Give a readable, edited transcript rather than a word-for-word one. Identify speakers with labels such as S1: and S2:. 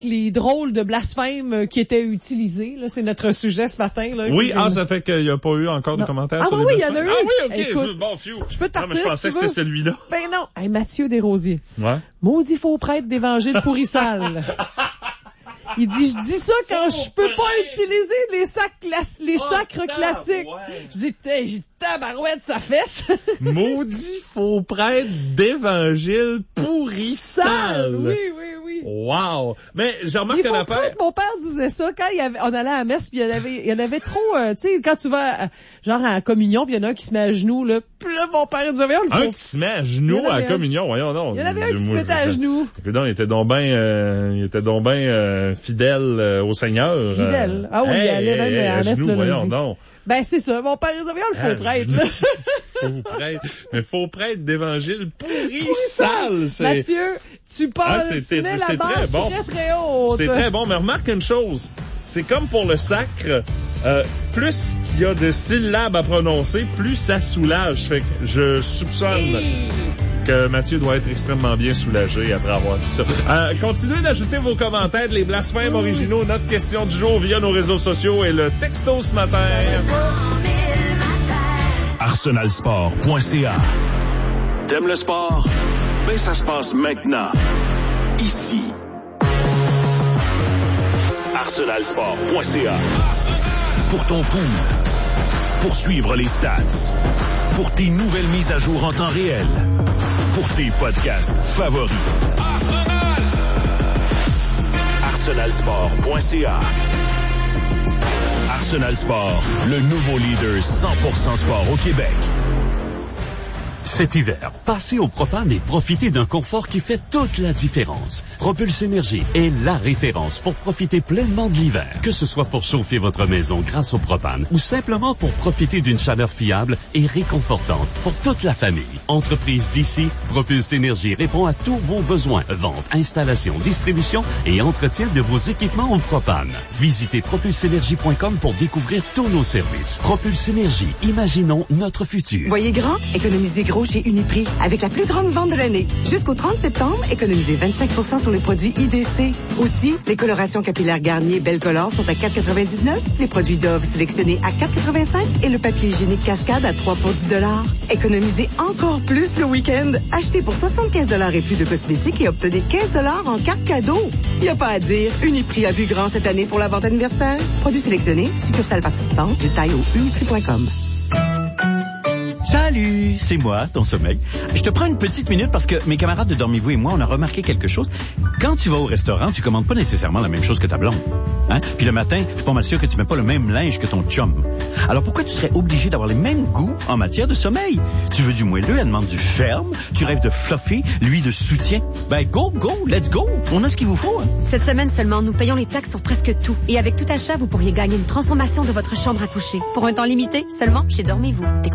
S1: les drôles de blasphèmes qui étaient utilisés. Là, c'est notre sujet ce matin. Là.
S2: Oui, ça fait qu'il n'y a pas eu encore de commentaires sur les blasphèmes.
S1: Il y en a eu.
S2: Ah oui, OK.
S1: Écoute,
S2: Bon, phew.
S1: Je peux te partir,
S2: mais je pensais que c'était celui-là.
S1: Ben non. Hey, Mathieu Desrosiers.
S2: Ouais.
S1: Maudit faux prêtre d'évangile pourrissal. Il dit, je dis ça quand je peux pas utiliser les sacres classiques. Ouais. Je dis, tabarouette sa fesse.
S2: Maudit faux prêtre d'évangile pourrissal.
S1: Oui.
S2: Wow! Mais j'ai remarqué une affaire.
S1: Mon père disait ça quand on allait à la messe, puis il y en avait trop, tu sais, quand tu vas genre à la communion, puis il y en a un qui se met à genoux, là. Puis là, mon père disait, voyons,
S2: un qui se met à genoux à la communion, voyons non.
S1: Il y en avait un qui se mettait à genoux.
S2: Il était donc ben fidèle au Seigneur.
S1: Fidèle. Ah oui, il allait même à la messe le
S2: voyons
S1: lundi.
S2: Non.
S1: Ben, c'est ça. Mon père, il disait, le faux prêtre, là.
S2: Faux prêtre. Mais faux prêtre d'évangile pourrissal.
S1: Mathieu, tu parles, tu mets la barre
S2: très bon.
S1: Très haute.
S2: C'est très bon, mais remarque une chose. C'est comme pour le sacre, plus il y a de syllabes à prononcer, plus ça soulage. Fait que je soupçonne que Mathieu doit être extrêmement bien soulagé après avoir dit ça. Continuez d'ajouter vos commentaires, les blasphèmes originaux, notre question du jour via nos réseaux sociaux et le texto ce matin.
S3: Arsenalsport.ca. T'aimes le sport? Ben, ça se passe maintenant. Ici. Arsenalsport.ca. Pour ton pouls. Pour suivre les stats. Pour tes nouvelles mises à jour en temps réel. Pour tes podcasts favoris. Arsenalsport.ca. Arsenal Sport, le nouveau leader 100% sport au Québec.
S4: Cet hiver, passez au propane et profitez d'un confort qui fait toute la différence. Propulse Énergie est la référence pour profiter pleinement de l'hiver. Que ce soit pour chauffer votre maison grâce au propane ou simplement pour profiter d'une chaleur fiable et réconfortante pour toute la famille. Entreprise d'ici, Propulse Énergie répond à tous vos besoins. Vente, installation, distribution et entretien de vos équipements au propane. Visitez propulseénergie.com pour découvrir tous nos services. Propulse Énergie, imaginons notre futur.
S5: Voyez grand, économisez gros chez Uniprix avec la plus grande vente de l'année. Jusqu'au 30 septembre, économisez 25% sur les produits IDC. Aussi, les colorations capillaires Garnier Belcolor sont à 4,99, les produits Dove sélectionnés à 4,85 et le papier hygiénique Cascade à 3 pour 10 $. Économisez encore plus le week-end. Achetez pour 75 $ et plus de cosmétiques et obtenez 15 $ en carte cadeau. Y a pas à dire, Uniprix a vu grand cette année pour la vente anniversaire. Produits sélectionnés, succursales participantes, détails au uniprix.com.
S6: Salut, c'est moi, ton sommeil. Je te prends une petite minute parce que mes camarades de Dormez-vous et moi, on a remarqué quelque chose. Quand tu vas au restaurant, tu commandes pas nécessairement la même chose que ta blonde. Hein? Puis le matin, je suis pas mal sûr que tu mets pas le même linge que ton chum. Alors pourquoi tu serais obligé d'avoir les mêmes goûts en matière de sommeil? Tu veux du moelleux, elle demande du ferme. Tu rêves de fluffy, lui de soutien. Ben go, let's go. On a ce qu'il vous faut. Hein?
S7: Cette semaine seulement, nous payons les taxes sur presque tout. Et avec tout achat, vous pourriez gagner une transformation de votre chambre à coucher. Pour un temps limité, seulement chez Dormez-vous.